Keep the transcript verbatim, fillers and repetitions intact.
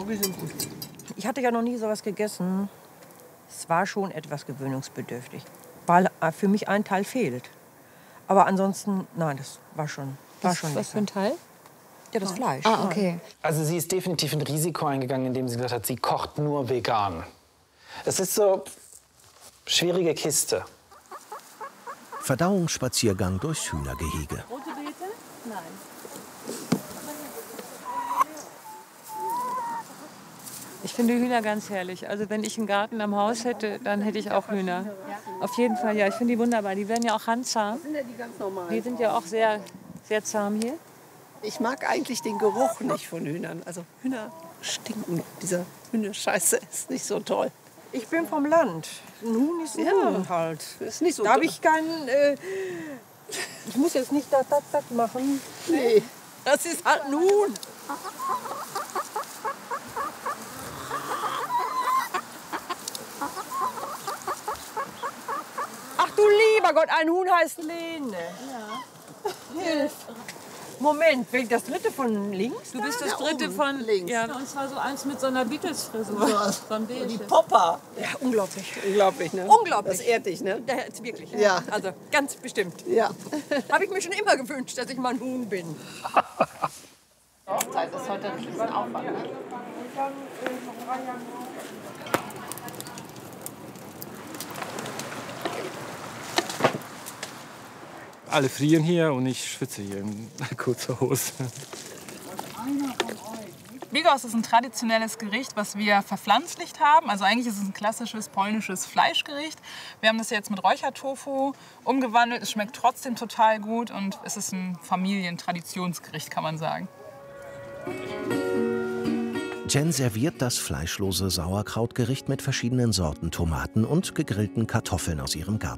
die sind gut. Ich hatte ja noch nie sowas gegessen. Es war schon etwas gewöhnungsbedürftig, weil für mich ein Teil fehlt. Aber ansonsten, nein, das war schon, war Was, schon was für ein Teil? Ja, das Fleisch. Ah, okay. Also sie ist definitiv ein Risiko eingegangen, indem sie gesagt hat, sie kocht nur vegan. Es ist so schwierige Kiste. Verdauungsspaziergang durchs Hühnergehege. Rote Beete? Nein. Ich finde Hühner ganz herrlich. Also wenn ich einen Garten am Haus hätte, dann hätte ich auch Hühner. Auf jeden Fall, ja. Ich finde die wunderbar. Die werden ja auch handzahm. Sind ja die ganz normal. Die sind ja auch sehr, sehr zahm hier. Ich mag eigentlich den Geruch nicht von Hühnern. Also Hühner stinken. Dieser Hühnerscheiße ist nicht so toll. Ich bin vom Land. Ein Huhn ist ein Ja, Huhn halt. ist nicht so Da habe toll. ich keinen... Äh, ich muss jetzt nicht das, das, das machen. Nee, das ist halt ein Huhn. Ach du lieber Gott, ein Huhn heißt Lene. Ja. Hilf. Moment, bin ich das dritte von links? Du bist das Ja, dritte oben, von links. Ja, und zwar so eins mit so einer Beatles-Frisur. So ein Die Beige. Popper. Ja, unglaublich. Unglaublich, ne? Unglaublich. Das ehrt dich, ne? Ja, jetzt wirklich. Ja. Also ganz bestimmt. Ja. Habe ich mir schon immer gewünscht, dass ich mal ein Huhn bin. Hochzeit ist heute ein Riesenaufwand, ne? Alle frieren hier und ich schwitze hier in kurzer Hose. Bigos ist ein traditionelles Gericht, was wir verpflanzlicht haben. Also eigentlich ist es ein klassisches polnisches Fleischgericht. Wir haben das jetzt mit Räuchertofu umgewandelt. Es schmeckt trotzdem total gut und es ist ein Familientraditionsgericht, kann man sagen. Jen serviert das fleischlose Sauerkrautgericht mit verschiedenen Sorten Tomaten und gegrillten Kartoffeln aus ihrem Garten.